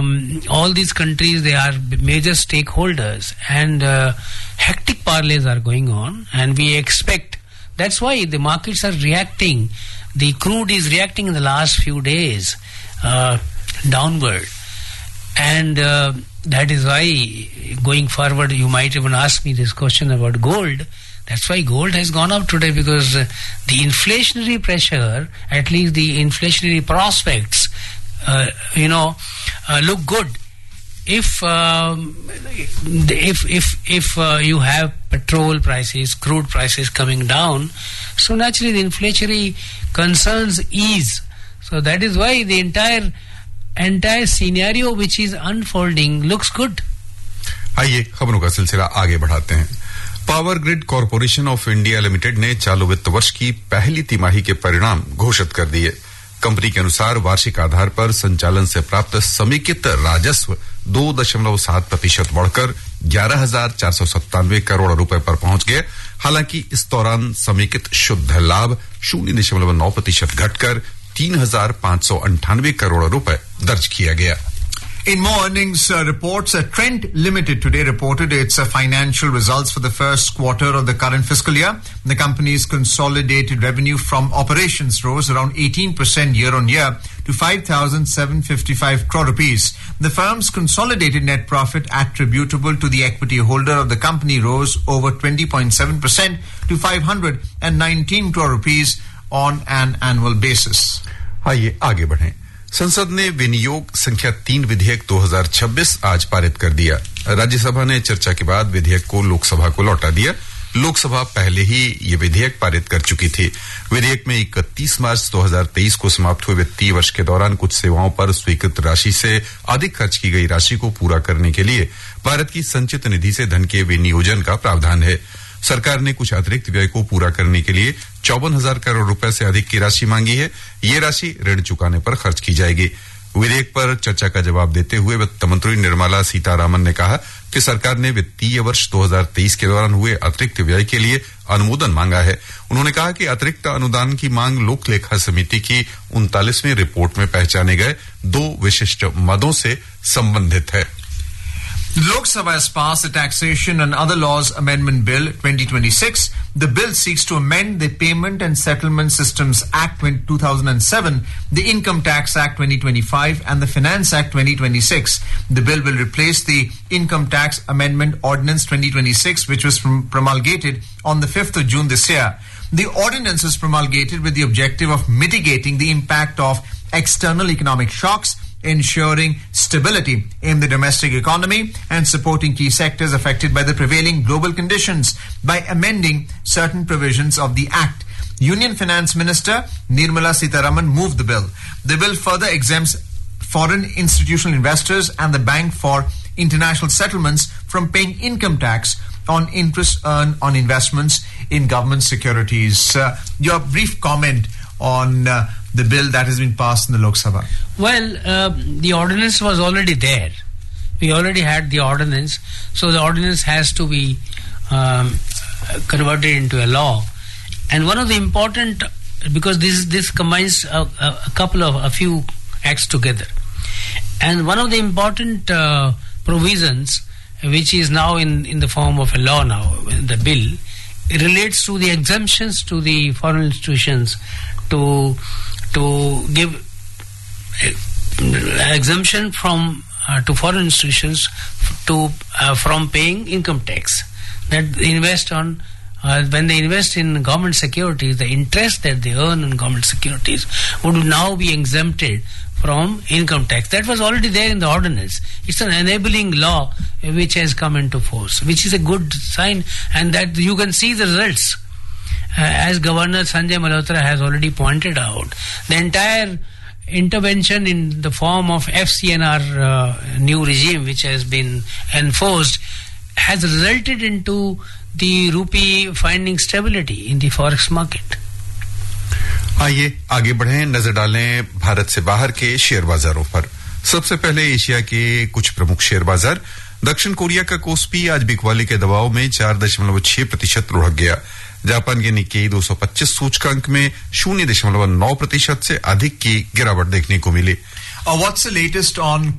all these countries, they are major stakeholders, and hectic parleys are going on, and we expect, that's why the markets are reacting. The crude is reacting in the last few days downward, and that is why going forward, you might even ask me this question about gold. That's why gold has gone up today, because the inflationary pressure, at least the inflationary prospects, look good. If you have petrol prices, crude prices coming down, so naturally the inflationary concerns ease. So that is why the entire scenario which is unfolding looks good. आइए खबरों का सिलसिला आगे बढ़ाते हैं। Power grid corporation of India limited ने चालू वित्त वर्ष की पहली तिमाही के परिणाम घोषित कर दिए। कंपनी के अनुसार वार्षिक आधार पर संचालन से प्राप्त समेकित राजस्व 2.7% बढ़कर 11,497 करोड़ रुपए पर पहुंच गए। हालांकि इस दौरान समेकित शुद्ध लाभ 0.9% घटकर 3,598 करोड़ रुपए दर्ज किया गया। In more earnings reports, Trent Limited today reported its financial results for the first quarter of the current fiscal year. The company's consolidated revenue from operations rose around 18% year-on-year to 5,755 crore rupees. The firm's consolidated net profit attributable to the equity holder of the company rose over 20.7% to 519 crore rupees on an annual basis. आइए आगे बढ़ें। संसद ने विनियोग संख्या 3 विधेयक 2026 आज पारित कर दिया। राज्यसभा ने चर्चा के बाद विधेयक को लोकसभा को लौटा दिया। लोकसभा पहले ही ये विधेयक पारित कर चुकी थी। विधेयक में 31 मार्च 2023 को समाप्त हुए वित्तीय वर्ष के दौरान कुछ सेवाओं पर स्वीकृत राशि से अधिक खर्च की गई राशि को पूरा करने के लिए भारत की संचित निधि से धन के विनियोजन का प्रावधान है। सरकार ने कुछ अतिरिक्त व्यय को पूरा करने के लिए 54,000 करोड़ रुपए से अधिक की राशि मांगी है। ये राशि ऋण चुकाने पर खर्च की जाएगी। विधेयक पर चर्चा का जवाब देते हुए वित्त मंत्री निर्मला सीतारामन ने कहा कि सरकार ने वित्तीय वर्ष 2023 के दौरान हुए अतिरिक्त व्यय के लिए अनुमोदन मांगा है। उन्होंने कहा कि अतिरिक्त अनुदान की मांग लोक लेखा समिति की 39वीं रिपोर्ट में पहचाने गए 2 विशिष्ट मदों से संबंधित है। Lok Sabha has passed the Taxation and Other Laws Amendment Bill 2026. The bill seeks to amend the Payment and Settlement Systems Act 2007, the Income Tax Act 2025 and the Finance Act 2026. The bill will replace the Income Tax Amendment Ordinance 2026, which was promulgated on the 5th of June this year. The ordinance was promulgated with the objective of mitigating the impact of external economic shocks, ensuring stability in the domestic economy and supporting key sectors affected by the prevailing global conditions by amending certain provisions of the Act. Union Finance Minister Nirmala Sitharaman moved the bill. The bill further exempts foreign institutional investors and the Bank for International Settlements from paying income tax on interest earned on investments in government securities. Your brief comment on the bill that has been passed in the Lok Sabha. Well, the ordinance was already there. We already had the ordinance, so the ordinance has to be converted into a law. And one of the important, because this combines a few acts together, and one of the important provisions, which is now in the form of a law now, the bill, it relates to the exemptions to the foreign institutions to give exemption from to foreign institutions from paying income tax. That they invest on when they invest in government securities, the interest that they earn on government securities would now be exempted from income tax. That was already there in the ordinance. It's an enabling law which has come into force, which is a good sign, and that you can see the results. As Governor Sanjay Malhotra has already pointed out, the entire intervention in the form of FCNR new regime which has been enforced has resulted into the rupee finding stability in the forex market. आइए आगे बढ़ें, नजर डालें भारत से बाहर के share बाजारों पर। सबसे पहले एशिया के कुछ प्रमुख शेयर बाजार। दक्षिण कोरिया का कोस्पी आज बिकवाली के दबाव में 4.6% लुढ़क गया। जापान के निक्केई 225 सूचकांक में 0.9% से अधिक की गिरावट देखने को मिली। What's the latest on